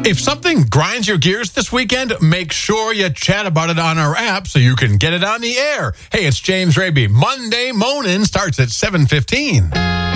If something grinds your gears this weekend, make sure you chat about it on our app so you can get it on the air. Hey, it's James Raby. Monday Moanin' starts at 7:15.